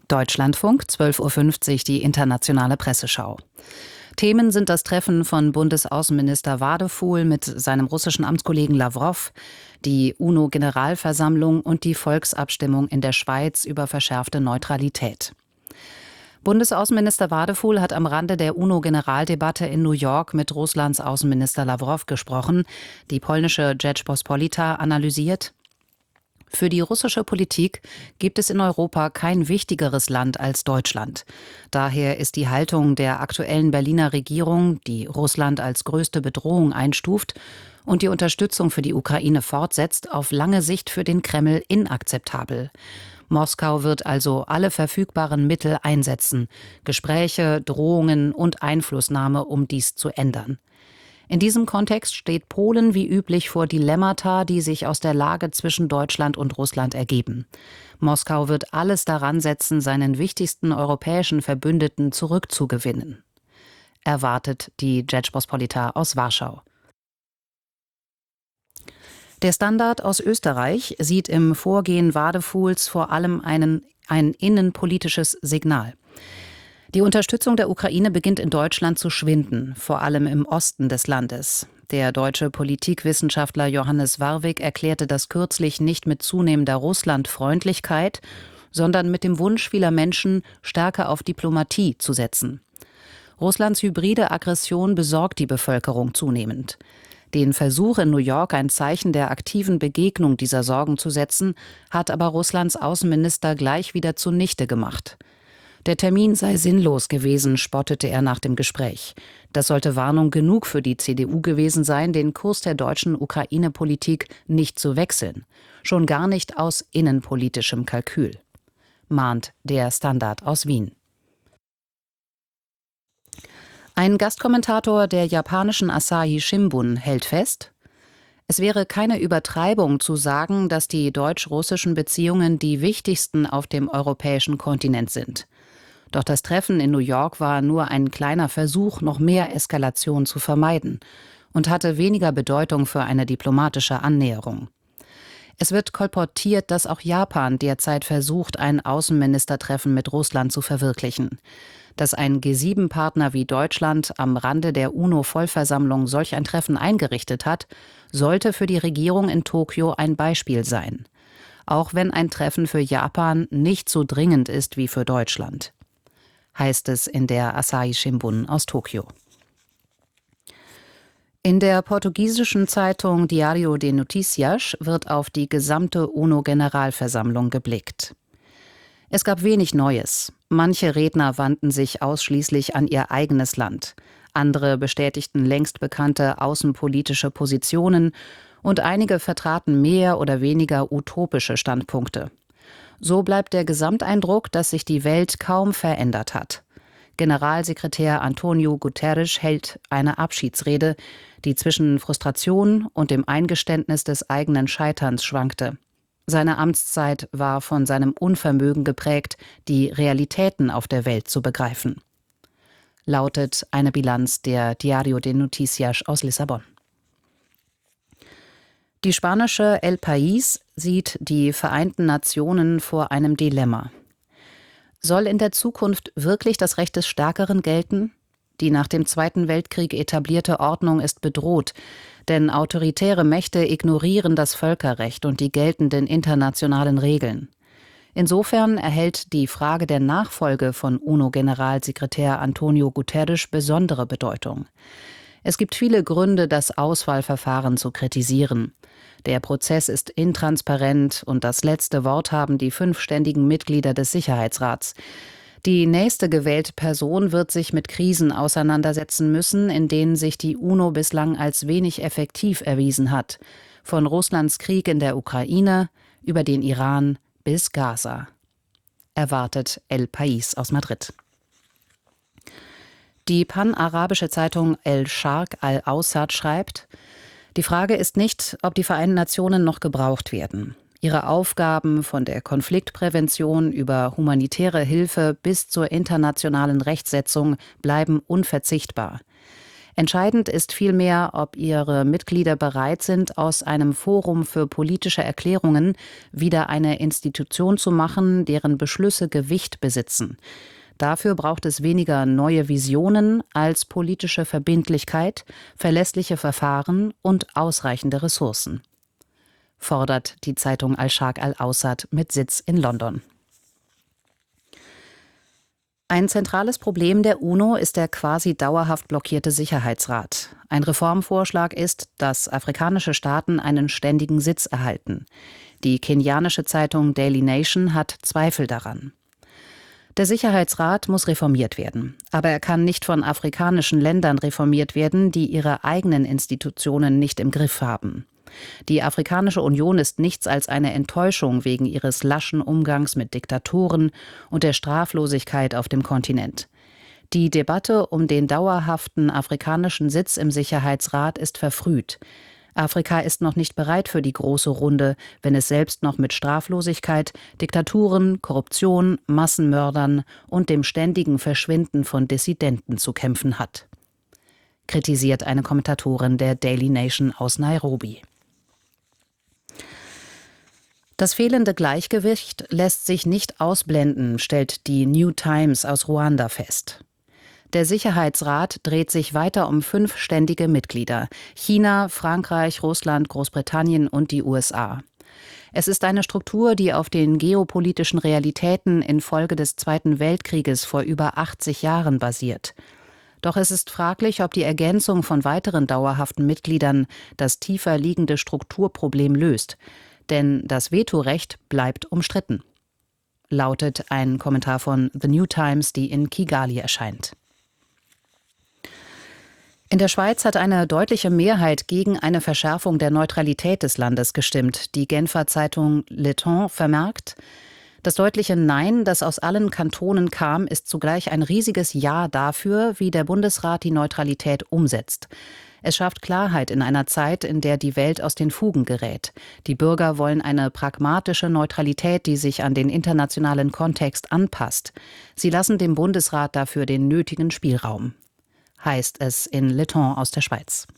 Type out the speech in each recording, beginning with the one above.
Deutschlandfunk, 12:50 Uhr, die internationale Presseschau. Themen sind das Treffen von Bundesaußenminister Wadefuhl mit seinem russischen Amtskollegen Lawrow, die UNO-Generalversammlung und die Volksabstimmung in der Schweiz über verschärfte Neutralität. Bundesaußenminister Wadefuhl hat am Rande der UNO-Generaldebatte in New York mit Russlands Außenminister Lawrow gesprochen. Die polnische Rzeczpospolita analysiert: Für die russische Politik gibt es in Europa kein wichtigeres Land als Deutschland. Daher ist die Haltung der aktuellen Berliner Regierung, die Russland als größte Bedrohung einstuft und die Unterstützung für die Ukraine fortsetzt, auf lange Sicht für den Kreml inakzeptabel. Moskau wird also alle verfügbaren Mittel einsetzen: Gespräche, Drohungen und Einflussnahme, um dies zu ändern. In diesem Kontext steht Polen wie üblich vor Dilemmata, die sich aus der Lage zwischen Deutschland und Russland ergeben. Moskau wird alles daran setzen, seinen wichtigsten europäischen Verbündeten zurückzugewinnen, erwartet die Rzeczpospolita aus Warschau. Der Standard aus Österreich sieht im Vorgehen Wadefuhls vor allem ein innenpolitisches Signal. Die Unterstützung der Ukraine beginnt in Deutschland zu schwinden, vor allem im Osten des Landes. Der deutsche Politikwissenschaftler Johannes Warwick erklärte das kürzlich nicht mit zunehmender Russlandfreundlichkeit, sondern mit dem Wunsch vieler Menschen, stärker auf Diplomatie zu setzen. Russlands hybride Aggression besorgt die Bevölkerung zunehmend. Den Versuch in New York, ein Zeichen der aktiven Begegnung dieser Sorgen zu setzen, hat aber Russlands Außenminister gleich wieder zunichte gemacht. Der Termin sei sinnlos gewesen, spottete er nach dem Gespräch. Das sollte Warnung genug für die CDU gewesen sein, den Kurs der deutschen Ukraine-Politik nicht zu wechseln. Schon gar nicht aus innenpolitischem Kalkül, mahnt der Standard aus Wien. Ein Gastkommentator der japanischen Asahi Shimbun hält fest: Es wäre keine Übertreibung zu sagen, dass die deutsch-russischen Beziehungen die wichtigsten auf dem europäischen Kontinent sind. Doch das Treffen in New York war nur ein kleiner Versuch, noch mehr Eskalation zu vermeiden und hatte weniger Bedeutung für eine diplomatische Annäherung. Es wird kolportiert, dass auch Japan derzeit versucht, ein Außenministertreffen mit Russland zu verwirklichen. Dass ein G7-Partner wie Deutschland am Rande der UNO-Vollversammlung solch ein Treffen eingerichtet hat, sollte für die Regierung in Tokio ein Beispiel sein. Auch wenn ein Treffen für Japan nicht so dringend ist wie für Deutschland, heißt es in der Asahi Shimbun aus Tokio. In der portugiesischen Zeitung Diário de Noticias wird auf die gesamte UNO-Generalversammlung geblickt. Es gab wenig Neues. Manche Redner wandten sich ausschließlich an ihr eigenes Land. Andere bestätigten längst bekannte außenpolitische Positionen und einige vertraten mehr oder weniger utopische Standpunkte. So bleibt der Gesamteindruck, dass sich die Welt kaum verändert hat. Generalsekretär António Guterres hält eine Abschiedsrede, die zwischen Frustration und dem Eingeständnis des eigenen Scheiterns schwankte. Seine Amtszeit war von seinem Unvermögen geprägt, die Realitäten auf der Welt zu begreifen, lautet eine Bilanz der Diário de Noticias aus Lissabon. Die spanische El País sieht die Vereinten Nationen vor einem Dilemma. Soll in der Zukunft wirklich das Recht des Stärkeren gelten? Die nach dem Zweiten Weltkrieg etablierte Ordnung ist bedroht, denn autoritäre Mächte ignorieren das Völkerrecht und die geltenden internationalen Regeln. Insofern erhält die Frage der Nachfolge von UNO-Generalsekretär António Guterres besondere Bedeutung. Es gibt viele Gründe, das Auswahlverfahren zu kritisieren. Der Prozess ist intransparent und das letzte Wort haben die 5 ständigen Mitglieder des Sicherheitsrats. Die nächste gewählte Person wird sich mit Krisen auseinandersetzen müssen, in denen sich die UNO bislang als wenig effektiv erwiesen hat. Von Russlands Krieg in der Ukraine über den Iran bis Gaza, erwartet El País aus Madrid. Die panarabische Zeitung El Sharq al-Awsat schreibt: Die Frage ist nicht, ob die Vereinten Nationen noch gebraucht werden. Ihre Aufgaben von der Konfliktprävention über humanitäre Hilfe bis zur internationalen Rechtsetzung bleiben unverzichtbar. Entscheidend ist vielmehr, ob ihre Mitglieder bereit sind, aus einem Forum für politische Erklärungen wieder eine Institution zu machen, deren Beschlüsse Gewicht besitzen. Dafür braucht es weniger neue Visionen als politische Verbindlichkeit, verlässliche Verfahren und ausreichende Ressourcen, fordert die Zeitung Al-Sharq Al-Awsat mit Sitz in London. Ein zentrales Problem der UNO ist der quasi dauerhaft blockierte Sicherheitsrat. Ein Reformvorschlag ist, dass afrikanische Staaten einen ständigen Sitz erhalten. Die kenianische Zeitung Daily Nation hat Zweifel daran. Der Sicherheitsrat muss reformiert werden. Aber er kann nicht von afrikanischen Ländern reformiert werden, die ihre eigenen Institutionen nicht im Griff haben. Die Afrikanische Union ist nichts als eine Enttäuschung wegen ihres laschen Umgangs mit Diktatoren und der Straflosigkeit auf dem Kontinent. Die Debatte um den dauerhaften afrikanischen Sitz im Sicherheitsrat ist verfrüht. Afrika ist noch nicht bereit für die große Runde, wenn es selbst noch mit Straflosigkeit, Diktaturen, Korruption, Massenmördern und dem ständigen Verschwinden von Dissidenten zu kämpfen hat, kritisiert eine Kommentatorin der Daily Nation aus Nairobi. Das fehlende Gleichgewicht lässt sich nicht ausblenden, stellt die New Times aus Ruanda fest. Der Sicherheitsrat dreht sich weiter um 5 ständige Mitglieder: China, Frankreich, Russland, Großbritannien und die USA. Es ist eine Struktur, die auf den geopolitischen Realitäten infolge des Zweiten Weltkrieges vor über 80 Jahren basiert. Doch es ist fraglich, ob die Ergänzung von weiteren dauerhaften Mitgliedern das tiefer liegende Strukturproblem löst. Denn das Vetorecht bleibt umstritten, lautet ein Kommentar von The New Times, die in Kigali erscheint. In der Schweiz hat eine deutliche Mehrheit gegen eine Verschärfung der Neutralität des Landes gestimmt. Die Genfer Zeitung Le Temps vermerkt: Das deutliche Nein, das aus allen Kantonen kam, ist zugleich ein riesiges Ja dafür, wie der Bundesrat die Neutralität umsetzt. Es schafft Klarheit in einer Zeit, in der die Welt aus den Fugen gerät. Die Bürger wollen eine pragmatische Neutralität, die sich an den internationalen Kontext anpasst. Sie lassen dem Bundesrat dafür den nötigen Spielraum, heißt es in Le Temps aus der Schweiz.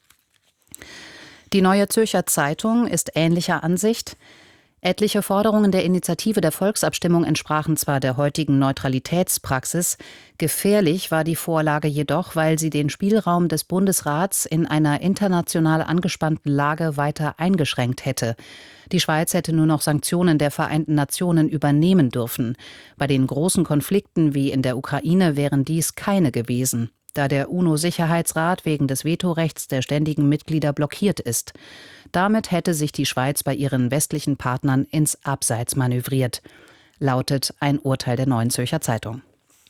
Die Neue Zürcher Zeitung ist ähnlicher Ansicht. Etliche Forderungen der Initiative der Volksabstimmung entsprachen zwar der heutigen Neutralitätspraxis, gefährlich war die Vorlage jedoch, weil sie den Spielraum des Bundesrats in einer international angespannten Lage weiter eingeschränkt hätte. Die Schweiz hätte nur noch Sanktionen der Vereinten Nationen übernehmen dürfen. Bei den großen Konflikten wie in der Ukraine wären dies keine gewesen, da der UNO-Sicherheitsrat wegen des Vetorechts der ständigen Mitglieder blockiert ist. Damit hätte sich die Schweiz bei ihren westlichen Partnern ins Abseits manövriert, lautet ein Urteil der Neuen Zürcher Zeitung.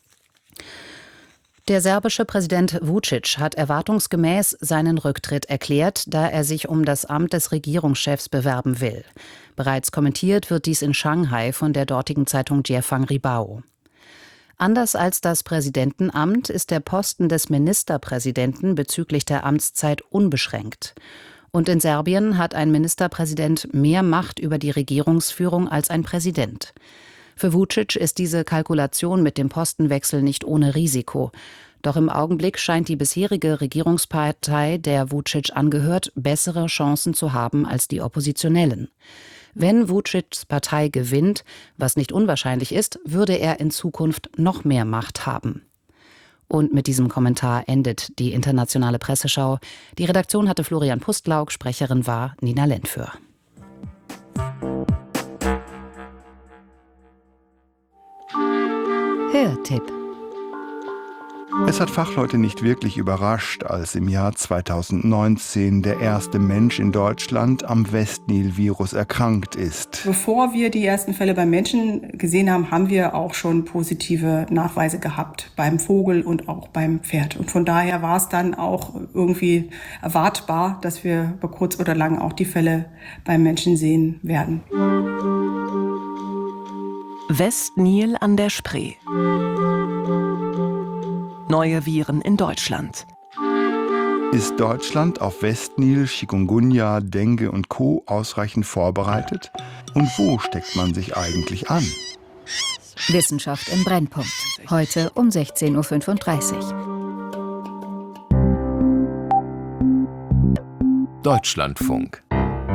Der serbische Präsident Vučić hat erwartungsgemäß seinen Rücktritt erklärt, da er sich um das Amt des Regierungschefs bewerben will. Bereits kommentiert wird dies in Shanghai von der dortigen Zeitung Djefang Ribao. Anders als das Präsidentenamt ist der Posten des Ministerpräsidenten bezüglich der Amtszeit unbeschränkt. Und in Serbien hat ein Ministerpräsident mehr Macht über die Regierungsführung als ein Präsident. Für Vučić ist diese Kalkulation mit dem Postenwechsel nicht ohne Risiko. Doch im Augenblick scheint die bisherige Regierungspartei, der Vučić angehört, bessere Chancen zu haben als die Oppositionellen. Wenn Vučićs Partei gewinnt, was nicht unwahrscheinlich ist, würde er in Zukunft noch mehr Macht haben. Und mit diesem Kommentar endet die internationale Presseschau. Die Redaktion hatte Florian Pustlauk, Sprecherin war Nina Lentföhr. Hörtipp. Es hat Fachleute nicht wirklich überrascht, als im Jahr 2019 der erste Mensch in Deutschland am Westnil-Virus erkrankt ist. Bevor wir die ersten Fälle beim Menschen gesehen haben, haben wir auch schon positive Nachweise gehabt beim Vogel und auch beim Pferd. Und von daher war es dann auch irgendwie erwartbar, dass wir über kurz oder lang auch die Fälle beim Menschen sehen werden. Westnil an der Spree. Neue Viren in Deutschland. Ist Deutschland auf Westnil, Chikungunya, Dengue und Co. ausreichend vorbereitet? Und wo steckt man sich eigentlich an? Wissenschaft im Brennpunkt. Heute um 16:35 Uhr. Deutschlandfunk.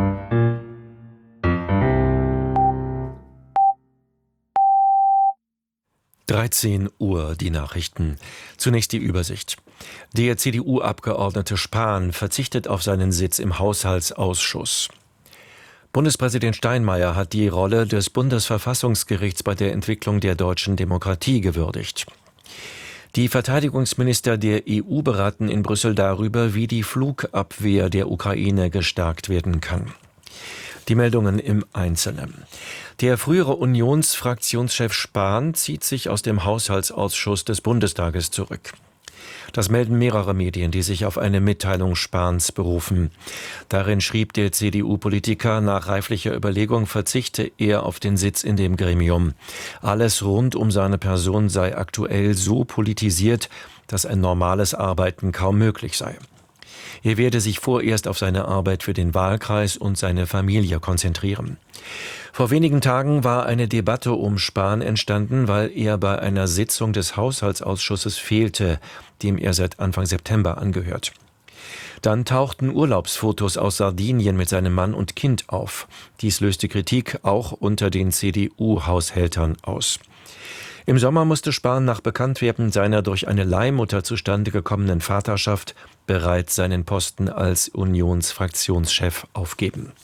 Uhr, die Nachrichten. Zunächst die Übersicht. Der CDU-Abgeordnete Spahn verzichtet auf seinen Sitz im Haushaltsausschuss. Bundespräsident Steinmeier hat die Rolle des Bundesverfassungsgerichts bei der Entwicklung der deutschen Demokratie gewürdigt. Die Verteidigungsminister der EU beraten in Brüssel darüber, wie die Flugabwehr der Ukraine gestärkt werden kann. Die Meldungen im Einzelnen. Der frühere Unionsfraktionschef Spahn zieht sich aus dem Haushaltsausschuss des Bundestages zurück. Das melden mehrere Medien, die sich auf eine Mitteilung Spahns berufen. Darin schrieb der CDU-Politiker, nach reiflicher Überlegung verzichte er auf den Sitz in dem Gremium. Alles rund um seine Person sei aktuell so politisiert, dass ein normales Arbeiten kaum möglich sei. Er werde sich vorerst auf seine Arbeit für den Wahlkreis und seine Familie konzentrieren. Vor wenigen Tagen war eine Debatte um Spahn entstanden, weil er bei einer Sitzung des Haushaltsausschusses fehlte, dem er seit Anfang September angehört. Dann tauchten Urlaubsfotos aus Sardinien mit seinem Mann und Kind auf. Dies löste Kritik auch unter den CDU-Haushältern aus. Im Sommer musste Spahn nach Bekanntwerden seiner durch eine Leihmutter zustande gekommenen Vaterschaft bereits seinen Posten als Unionsfraktionschef aufgeben.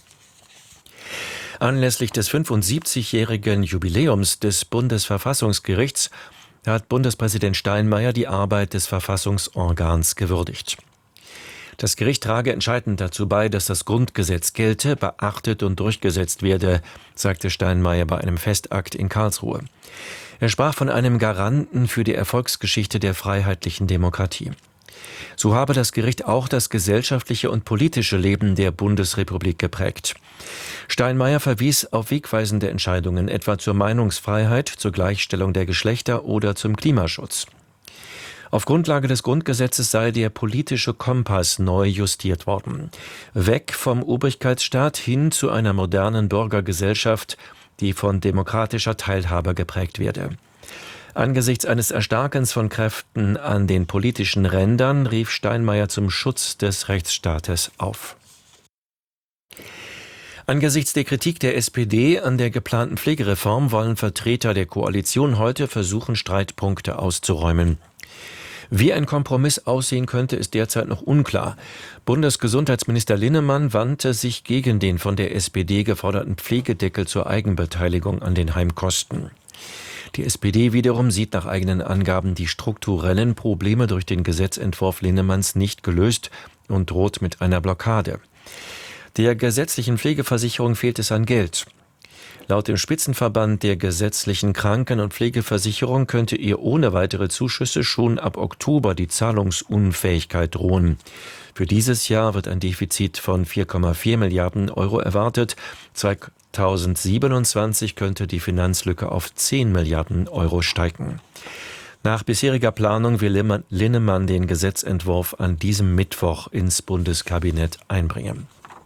Anlässlich des 75-jährigen Jubiläums des Bundesverfassungsgerichts hat Bundespräsident Steinmeier die Arbeit des Verfassungsorgans gewürdigt. Das Gericht trage entscheidend dazu bei, dass das Grundgesetz gelte, beachtet und durchgesetzt werde, sagte Steinmeier bei einem Festakt in Karlsruhe. Er sprach von einem Garanten für die Erfolgsgeschichte der freiheitlichen Demokratie. So habe das Gericht auch das gesellschaftliche und politische Leben der Bundesrepublik geprägt. Steinmeier verwies auf wegweisende Entscheidungen, etwa zur Meinungsfreiheit, zur Gleichstellung der Geschlechter oder zum Klimaschutz. Auf Grundlage des Grundgesetzes sei der politische Kompass neu justiert worden. Weg vom Obrigkeitsstaat hin zu einer modernen Bürgergesellschaft, die von demokratischer Teilhabe geprägt werde. Angesichts eines Erstarkens von Kräften an den politischen Rändern rief Steinmeier zum Schutz des Rechtsstaates auf. Angesichts der Kritik der SPD an der geplanten Pflegereform wollen Vertreter der Koalition heute versuchen, Streitpunkte auszuräumen. Wie ein Kompromiss aussehen könnte, ist derzeit noch unklar. Bundesgesundheitsminister Linnemann wandte sich gegen den von der SPD geforderten Pflegedeckel zur Eigenbeteiligung an den Heimkosten. Die SPD wiederum sieht nach eigenen Angaben die strukturellen Probleme durch den Gesetzentwurf Linnemanns nicht gelöst und droht mit einer Blockade. Der gesetzlichen Pflegeversicherung fehlt es an Geld. Laut dem Spitzenverband der gesetzlichen Kranken- und Pflegeversicherung könnte ihr ohne weitere Zuschüsse schon ab Oktober die Zahlungsunfähigkeit drohen. Für dieses Jahr wird ein Defizit von 4,4 Milliarden Euro erwartet. 2027 könnte die Finanzlücke auf 10 Milliarden Euro steigen. Nach bisheriger Planung will Linnemann den Gesetzentwurf an diesem Mittwoch ins Bundeskabinett einbringen.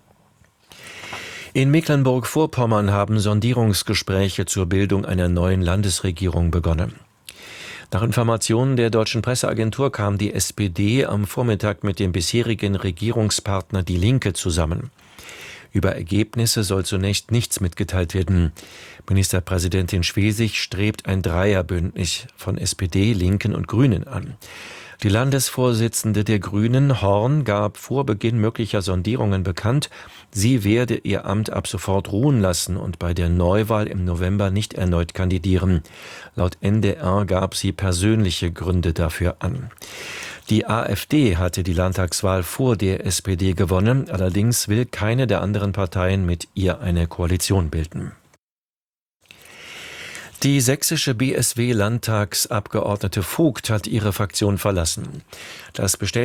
In Mecklenburg-Vorpommern haben Sondierungsgespräche zur Bildung einer neuen Landesregierung begonnen. Nach Informationen der deutschen Presseagentur kam die SPD am Vormittag mit dem bisherigen Regierungspartner Die Linke zusammen. Über Ergebnisse soll zunächst nichts mitgeteilt werden. Ministerpräsidentin Schwesig strebt ein Dreierbündnis von SPD, Linken und Grünen an. Die Landesvorsitzende der Grünen, Horn, gab vor Beginn möglicher Sondierungen bekannt, sie werde ihr Amt ab sofort ruhen lassen und bei der Neuwahl im November nicht erneut kandidieren. Laut NDR gab sie persönliche Gründe dafür an. Die AfD hatte die Landtagswahl vor der SPD gewonnen, allerdings will keine der anderen Parteien mit ihr eine Koalition bilden. Die sächsische BSW-Landtagsabgeordnete Vogt hat ihre Fraktion verlassen. Das bestätigt